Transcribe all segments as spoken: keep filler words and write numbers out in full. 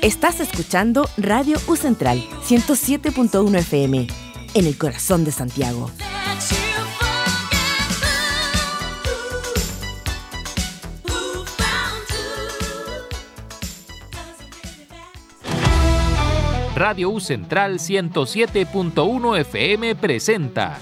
Estás escuchando Radio U Central ciento siete punto uno F M, en el corazón de Santiago. Radio U Central ciento siete punto uno F M presenta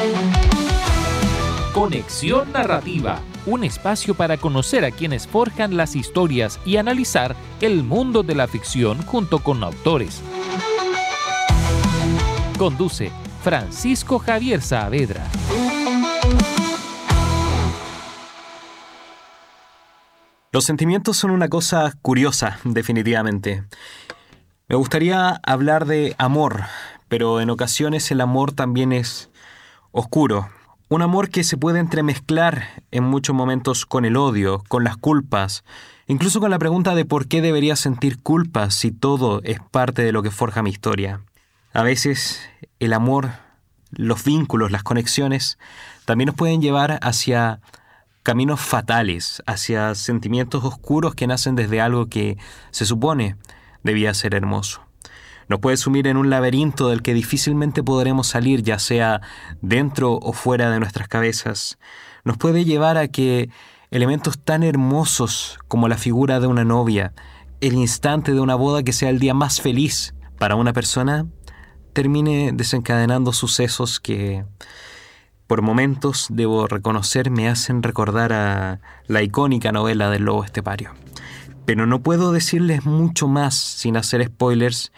Conexión Narrativa, un espacio para conocer a quienes forjan las historias y analizar el mundo de la ficción junto con autores. Conduce Francisco Javier Saavedra. Los sentimientos son una cosa curiosa, definitivamente. Me gustaría hablar de amor, pero en ocasiones el amor también es oscuro. Un amor que se puede entremezclar en muchos momentos con el odio, con las culpas, incluso con la pregunta de por qué debería sentir culpa si todo es parte de lo que forja mi historia. A veces el amor, los vínculos, las conexiones, también nos pueden llevar hacia caminos fatales, hacia sentimientos oscuros que nacen desde algo que se supone debía ser hermoso. Nos puede sumir en un laberinto del que difícilmente podremos salir, ya sea dentro o fuera de nuestras cabezas. Nos puede llevar a que elementos tan hermosos como la figura de una novia, el instante de una boda que sea el día más feliz para una persona, termine desencadenando sucesos que, por momentos, debo reconocer, me hacen recordar a la icónica novela del lobo estepario. Pero no puedo decirles mucho más sin hacer spoilers.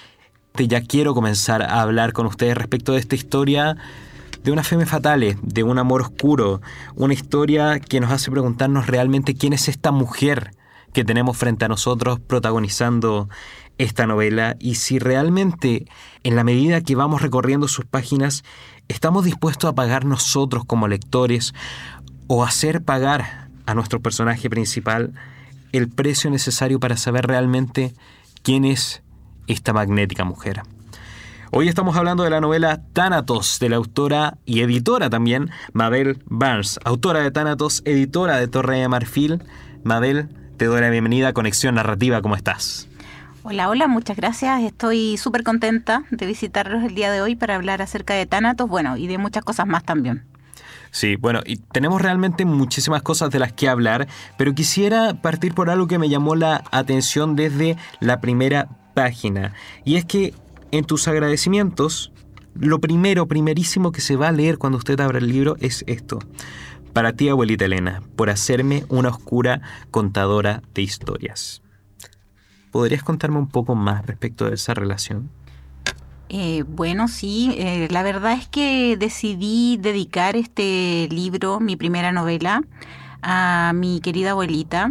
Ya quiero comenzar a hablar con ustedes respecto de esta historia de una femme fatale, de un amor oscuro, una historia que nos hace preguntarnos realmente quién es esta mujer que tenemos frente a nosotros protagonizando esta novela y si realmente, en la medida que vamos recorriendo sus páginas, estamos dispuestos a pagar nosotros como lectores o hacer pagar a nuestro personaje principal el precio necesario para saber realmente quién es esta magnética mujer. Hoy estamos hablando de la novela Thanatos, de la autora y editora también, Mabel Barnes, autora de Thanatos, editora de Torre de Marfil. Mabel, te doy la bienvenida a Conexión Narrativa, ¿cómo estás? Hola, hola, muchas gracias. Estoy súper contenta de visitarlos el día de hoy para hablar acerca de Thanatos, bueno, y de muchas cosas más también. Sí, bueno, y tenemos realmente muchísimas cosas de las que hablar, pero quisiera partir por algo que me llamó la atención desde la primera página, y es que en tus agradecimientos, lo primero, primerísimo que se va a leer cuando usted abra el libro es esto: para ti, abuelita Elena, por hacerme una oscura contadora de historias. ¿Podrías contarme un poco más respecto de esa relación? Eh, bueno, sí, eh, la verdad es que decidí dedicar este libro, mi primera novela, a mi querida abuelita.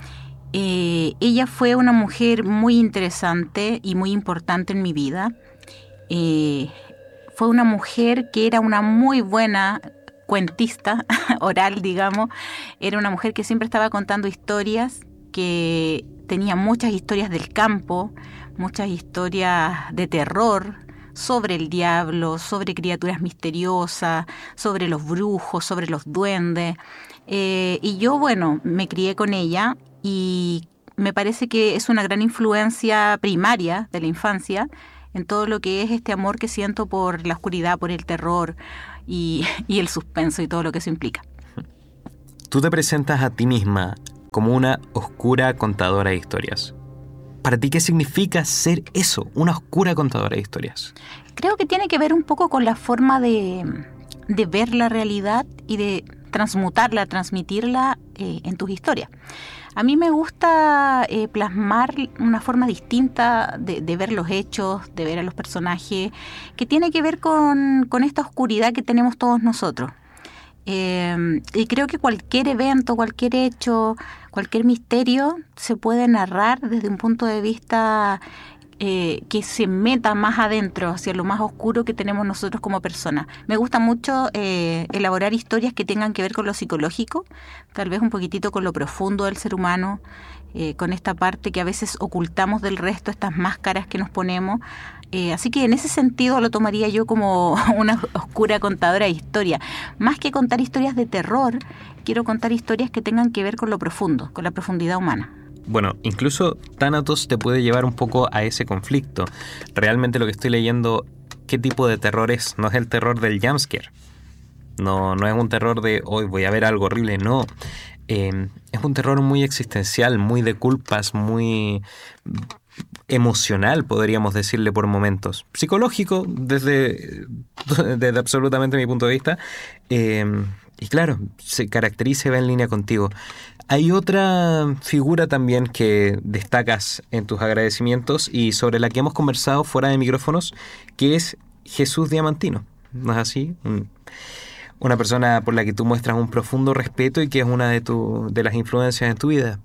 Eh, ella fue una mujer muy interesante y muy importante en mi vida. Eh, fue una mujer que era una muy buena cuentista oral, digamos. Era una mujer que siempre estaba contando historias, que tenía muchas historias del campo, muchas historias de terror, sobre el diablo, sobre criaturas misteriosas, sobre los brujos, sobre los duendes. Eh, y yo, bueno, me crié con ella y me parece que es una gran influencia primaria de la infancia en todo lo que es este amor que siento por la oscuridad, por el terror y, y el suspenso y todo lo que eso implica. Tú te presentas a ti misma como una oscura contadora de historias. ¿Para ti qué significa ser eso, una oscura contadora de historias? Creo que tiene que ver un poco con la forma de, de ver la realidad y de transmutarla, transmitirla eh, en tus historias. A mí me gusta eh, plasmar una forma distinta de, de ver los hechos, de ver a los personajes, que tiene que ver con, con esta oscuridad que tenemos todos nosotros. Eh, y creo que cualquier evento, cualquier hecho, cualquier misterio se puede narrar desde un punto de vista eh, que se meta más adentro, hacia lo más oscuro que tenemos nosotros como personas. Me gusta mucho eh, elaborar historias que tengan que ver con lo psicológico, tal vez un poquitito con lo profundo del ser humano, eh, con esta parte que a veces ocultamos del resto, estas máscaras que nos ponemos. Eh, así que en ese sentido lo tomaría yo como una oscura contadora de historia. Más que contar historias de terror, quiero contar historias que tengan que ver con lo profundo, con la profundidad humana. Bueno, incluso Thanatos te puede llevar un poco a ese conflicto. Realmente lo que estoy leyendo, ¿qué tipo de terror es? No es el terror del jumpscare. No, no es un terror de hoy voy a ver algo horrible, no. Eh, es un terror muy existencial, muy de culpas, muy emocional, podríamos decirle por momentos. Psicológico, desde, desde absolutamente mi punto de vista. Eh, y claro, se caracteriza y va en línea contigo. Hay otra figura también que destacas en tus agradecimientos y sobre la que hemos conversado fuera de micrófonos, que es Jesús Diamantino. ¿No es así? Un, una persona por la que tú muestras un profundo respeto y que es una de, tu, de las influencias en tu vida.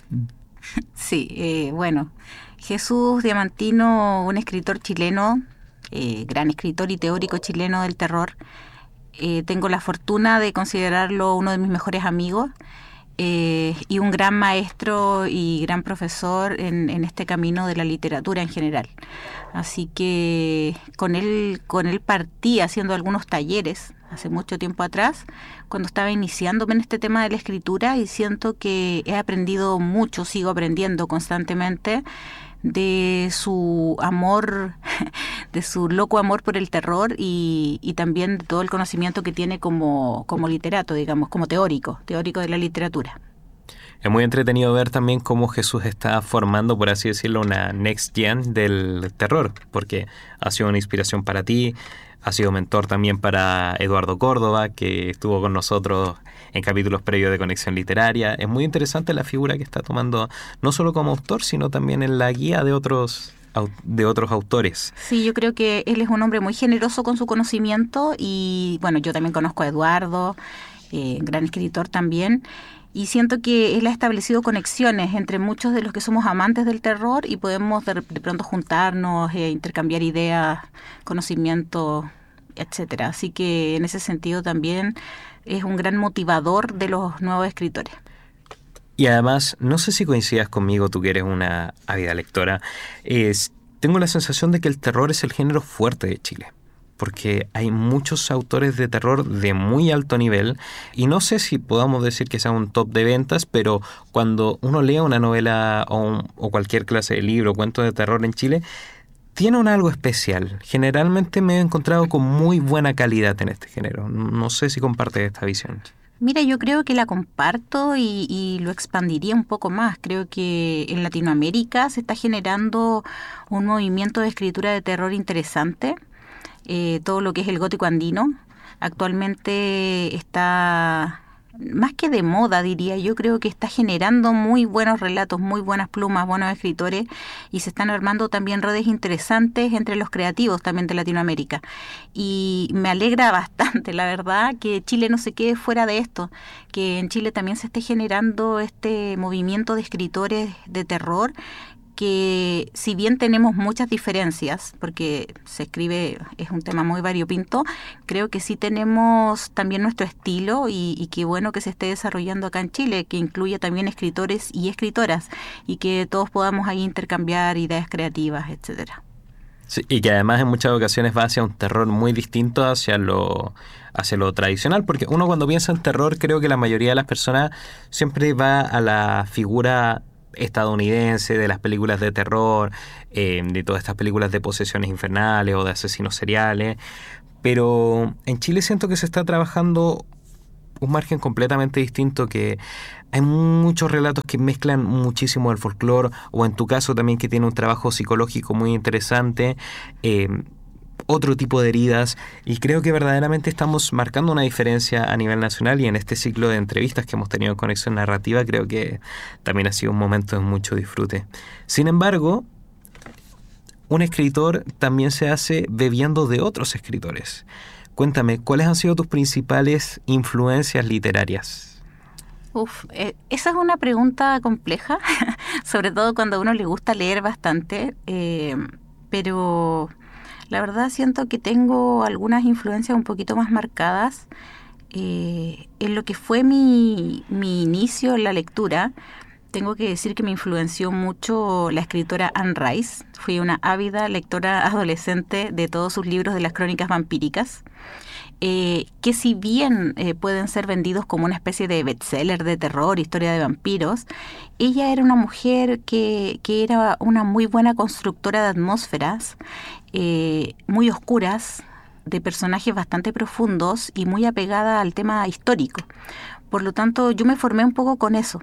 Sí, eh, bueno, Jesús Diamantino, un escritor chileno, eh, gran escritor y teórico chileno del terror. Eh, tengo la fortuna de considerarlo uno de mis mejores amigos eh, y un gran maestro y gran profesor en, en este camino de la literatura en general. Así que con él, con él partí haciendo algunos talleres hace mucho tiempo atrás, cuando estaba iniciándome en este tema de la escritura, y siento que he aprendido mucho, sigo aprendiendo constantemente de su amor, de su loco amor por el terror y, y también de todo el conocimiento que tiene como, como literato, digamos, como teórico, teórico de la literatura. Es muy entretenido ver también cómo Jesús está formando, por así decirlo, una next gen del terror, porque ha sido una inspiración para ti, ha sido mentor también para Eduardo Córdoba, que estuvo con nosotros en capítulos previos de Conexión Literaria. Es muy interesante la figura que está tomando, no solo como autor, sino también en la guía de otros de otros autores. Sí, yo creo que él es un hombre muy generoso con su conocimiento y, bueno, yo también conozco a Eduardo, eh, gran escritor también, y siento que él ha establecido conexiones entre muchos de los que somos amantes del terror y podemos de, de pronto juntarnos, eh, intercambiar ideas, conocimiento, etcétera. Así que en ese sentido también es un gran motivador de los nuevos escritores. Y además, no sé si coincidas conmigo, tú que eres una ávida lectora, es, tengo la sensación de que el terror es el género fuerte de Chile, porque hay muchos autores de terror de muy alto nivel, y no sé si podamos decir que sea un top de ventas, pero cuando uno lee una novela o, un, o cualquier clase de libro, cuento de terror en Chile, tiene un algo especial. Generalmente me he encontrado con muy buena calidad en este género. No sé si compartes esta visión. Mira, yo creo que la comparto y, y lo expandiría un poco más. Creo que en Latinoamérica se está generando un movimiento de escritura de terror interesante. Eh, todo lo que es el gótico andino actualmente está más que de moda, diría yo. Creo que está generando muy buenos relatos, muy buenas plumas, buenos escritores, y se están armando también redes interesantes entre los creativos también de Latinoamérica. Y me alegra bastante, la verdad, que Chile no se quede fuera de esto, que en Chile también se esté generando este movimiento de escritores de terror, que si bien tenemos muchas diferencias, porque se escribe, es un tema muy variopinto, creo que sí tenemos también nuestro estilo y, y qué bueno que se esté desarrollando acá en Chile, que incluya también escritores y escritoras y que todos podamos ahí intercambiar ideas creativas, etcétera. Sí, y que además en muchas ocasiones va hacia un terror muy distinto hacia lo, hacia lo tradicional, porque uno cuando piensa en terror, creo que la mayoría de las personas siempre va a la figura estadounidense de las películas de terror, eh, de todas estas películas de posesiones infernales o de asesinos seriales, pero en Chile siento que se está trabajando un margen completamente distinto, que hay muchos relatos que mezclan muchísimo el folclore, o en tu caso también que tiene un trabajo psicológico muy interesante, eh, otro tipo de heridas, y creo que verdaderamente estamos marcando una diferencia a nivel nacional, y en este ciclo de entrevistas que hemos tenido en Conexión Narrativa creo que también ha sido un momento de mucho disfrute. Sin embargo, un escritor también se hace bebiendo de otros escritores. Cuéntame, ¿cuáles han sido tus principales influencias literarias? Uf, eh, esa es una pregunta compleja, sobre todo cuando a uno le gusta leer bastante, eh, pero la verdad siento que tengo algunas influencias un poquito más marcadas eh, en lo que fue mi, mi inicio en la lectura. Tengo que decir que me influenció mucho la escritora Anne Rice. Fui una ávida lectora adolescente de todos sus libros de las crónicas vampíricas. eh, que si bien eh, pueden ser vendidos como una especie de bestseller de terror, historia de vampiros, ella era una mujer que, que era una muy buena constructora de atmósferas eh, muy oscuras, de personajes bastante profundos y muy apegada al tema histórico. Por lo tanto, yo me formé un poco con eso.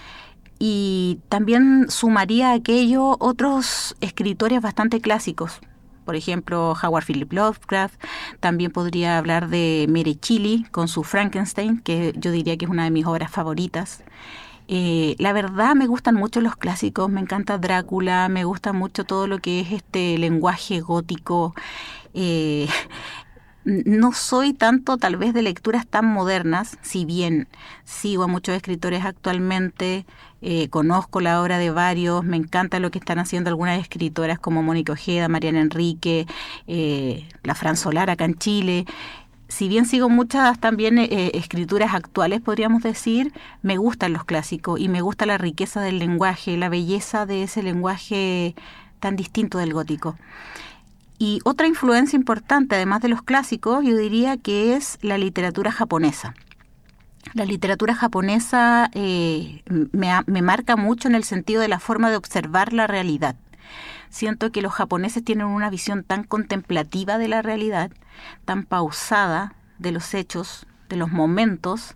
Y también sumaría a aquello otros escritores bastante clásicos. Por ejemplo, Howard Philip Lovecraft. También podría hablar de Mary Shelley con su Frankenstein, que yo diría que es una de mis obras favoritas. Eh, la verdad me gustan mucho los clásicos, me encanta Drácula, me gusta mucho todo lo que es este lenguaje gótico. Eh, no soy tanto tal vez de lecturas tan modernas, si bien sigo a muchos escritores actualmente, eh, conozco la obra de varios, me encanta lo que están haciendo algunas escritoras como Mónica Ojeda, Mariana Enrique, eh, la Fran Solar acá en Chile. Si bien sigo muchas también eh, escrituras actuales, podríamos decir, me gustan los clásicos y me gusta la riqueza del lenguaje, la belleza de ese lenguaje tan distinto del gótico. Y otra influencia importante, además de los clásicos, yo diría que es la literatura japonesa. La literatura japonesa eh, me, me marca mucho en el sentido de la forma de observar la realidad. Siento que los japoneses tienen una visión tan contemplativa de la realidad, tan pausada de los hechos, de los momentos,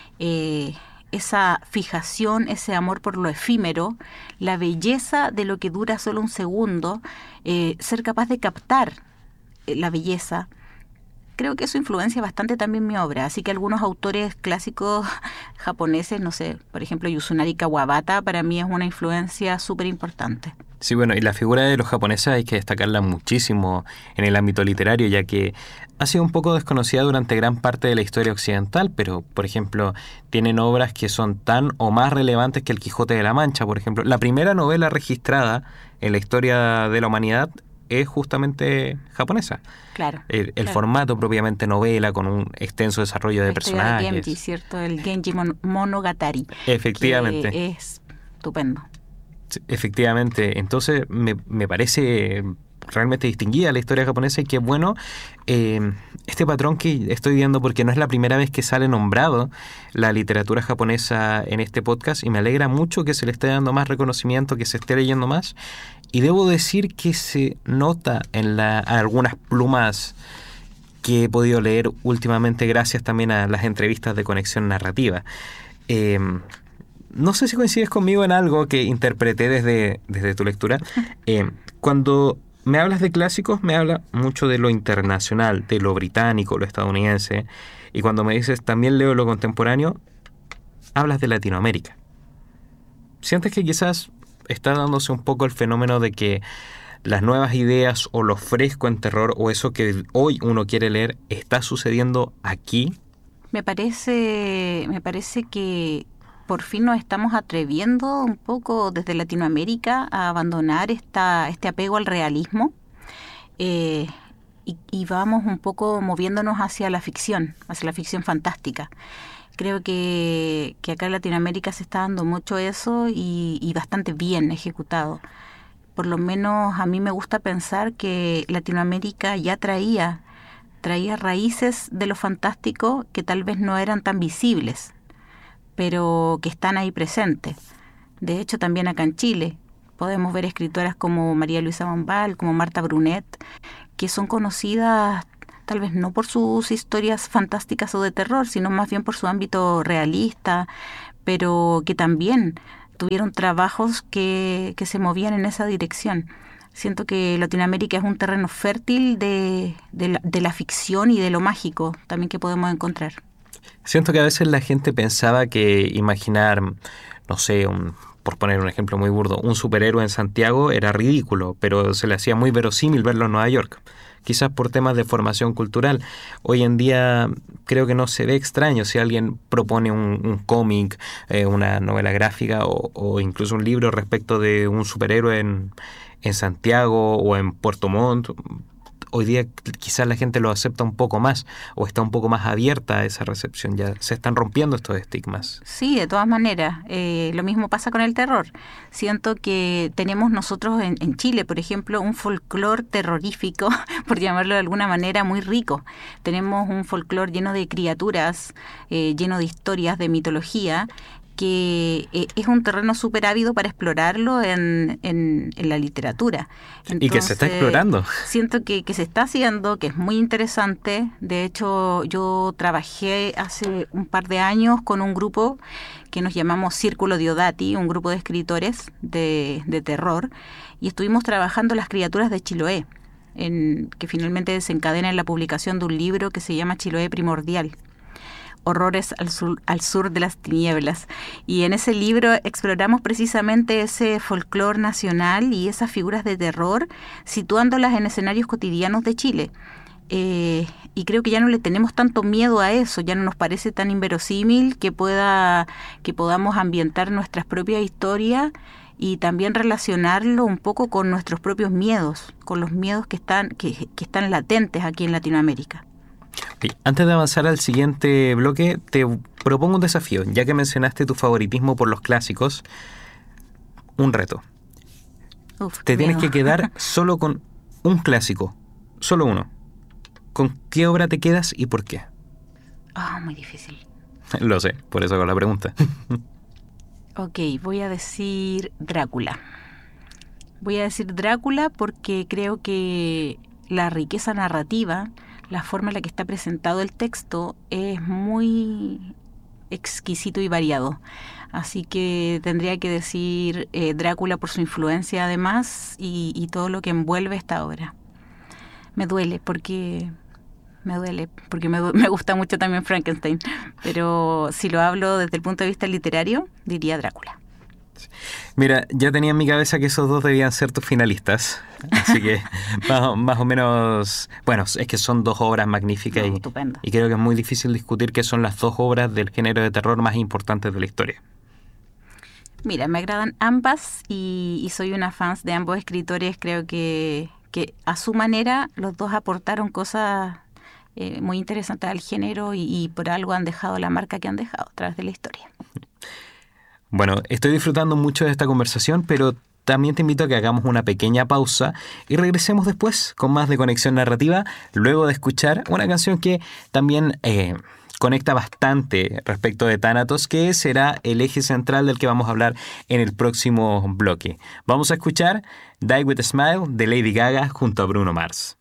eh, esa fijación, ese amor por lo efímero, la belleza de lo que dura solo un segundo, eh, ser capaz de captar eh, la belleza. Creo que eso influencia bastante también mi obra, así que algunos autores clásicos japoneses, no sé, por ejemplo Yasunari Kawabata, para mí es una influencia súper importante. Sí, bueno, y la figura de los japoneses hay que destacarla muchísimo en el ámbito literario, ya que ha sido un poco desconocida durante gran parte de la historia occidental, pero, por ejemplo, tienen obras que son tan o más relevantes que El Quijote de la Mancha, por ejemplo. La primera novela registrada en la historia de la humanidad es justamente japonesa. Claro. El, el claro. formato propiamente novela, con un extenso desarrollo de la personajes. De Genji, ¿cierto? El Genji Mon- Monogatari. Efectivamente. Que es estupendo. Efectivamente, entonces me, me parece realmente distinguida la historia japonesa y qué bueno eh, este patrón que estoy viendo, porque no es la primera vez que sale nombrado la literatura japonesa en este podcast y me alegra mucho que se le esté dando más reconocimiento, que se esté leyendo más, y debo decir que se nota en la, algunas plumas que he podido leer últimamente gracias también a las entrevistas de Conexión Narrativa. Eh, No sé si coincides conmigo en algo que interpreté desde, desde tu lectura. Eh, cuando me hablas de clásicos, me habla mucho de lo internacional, de lo británico, lo estadounidense. Y cuando me dices también leo lo contemporáneo, hablas de Latinoamérica. ¿Sientes que quizás está dándose un poco el fenómeno de que las nuevas ideas o lo fresco en terror o eso que hoy uno quiere leer está sucediendo aquí? Me parece, me parece que por fin nos estamos atreviendo un poco desde Latinoamérica a abandonar esta, este apego al realismo eh, y, y vamos un poco moviéndonos hacia la ficción, hacia la ficción fantástica. Creo que, que acá en Latinoamérica se está dando mucho eso y, y bastante bien ejecutado. Por lo menos a mí me gusta pensar que Latinoamérica ya traía, traía raíces de lo fantástico que tal vez no eran tan visibles, pero que están ahí presentes. De hecho, también acá en Chile podemos ver escritoras como María Luisa Bombal, como Marta Brunet, que son conocidas tal vez no por sus historias fantásticas o de terror, sino más bien por su ámbito realista, pero que también tuvieron trabajos que, que se movían en esa dirección. Siento que Latinoamérica es un terreno fértil de, de, la, de la ficción y de lo mágico también que podemos encontrar. Siento que a veces la gente pensaba que imaginar, no sé, un, por poner un ejemplo muy burdo, un superhéroe en Santiago era ridículo, pero se le hacía muy verosímil verlo en Nueva York. Quizás por temas de formación cultural. Hoy en día creo que no se ve extraño si alguien propone un, un cómic, eh, una novela gráfica o, o incluso un libro respecto de un superhéroe en, en Santiago o en Puerto Montt. hoy día quizás la gente lo acepta un poco más o está un poco más abierta a esa recepción. Ya se están rompiendo estos estigmas. Sí, de todas maneras. Eh, lo mismo pasa con el terror. Siento que tenemos nosotros en, en Chile, por ejemplo, un folclore terrorífico, por llamarlo de alguna manera, muy rico. Tenemos un folclore lleno de criaturas, eh, lleno de historias, de mitología, que eh, es un terreno súper ávido para explorarlo en, en, en la literatura. Entonces, y que se está explorando. Siento que, que se está haciendo, que es muy interesante. De hecho, yo trabajé hace un par de años con un grupo que nos llamamos Círculo Diodati, un grupo de escritores de, de terror, y estuvimos trabajando las criaturas de Chiloé, en, que finalmente desencadena en la publicación de un libro que se llama Chiloé Primordial. Horrores al sur, al sur de las tinieblas. Y en ese libro exploramos precisamente ese folclore nacional y esas figuras de terror, situándolas en escenarios cotidianos de Chile. Eh, y creo que ya no le tenemos tanto miedo a eso, ya no nos parece tan inverosímil que pueda, que podamos ambientar nuestras propias historias y también relacionarlo un poco con nuestros propios miedos, con los miedos que están, que, que están latentes aquí en Latinoamérica. Antes de avanzar al siguiente bloque, te propongo un desafío. Ya que mencionaste tu favoritismo por los clásicos, un reto. Uf, te tienes miedo. que quedar solo con un clásico, solo uno. ¿Con qué obra te quedas y por qué? Ah, oh, muy difícil. Lo sé, por eso hago la pregunta. Ok, voy a decir Drácula. Voy a decir Drácula porque creo que la riqueza narrativa, la forma en la que está presentado el texto es muy exquisito y variado. Así que tendría que decir eh, Drácula por su influencia además y, y todo lo que envuelve esta obra. Me duele porque me duele porque me, me gusta mucho también Frankenstein, pero si lo hablo desde el punto de vista literario, diría Drácula. Mira, ya tenía en mi cabeza que esos dos debían ser tus finalistas, así que más, más o menos, bueno, es que son dos obras magníficas No, y, estupendo. y creo que es muy difícil discutir que son las dos obras del género de terror más importantes de la historia. Mira, me agradan ambas y, y soy una fan de ambos escritores. Creo que, que a su manera los dos aportaron cosas eh, muy interesantes al género y, y por algo han dejado la marca que han dejado a través de la historia. Bueno, estoy disfrutando mucho de esta conversación, pero también te invito a que hagamos una pequeña pausa y regresemos después con más de Conexión Narrativa, luego de escuchar una canción que también eh, conecta bastante respecto de Thanatos, que será el eje central del que vamos a hablar en el próximo bloque. Vamos a escuchar Die With A Smile de Lady Gaga junto a Bruno Mars.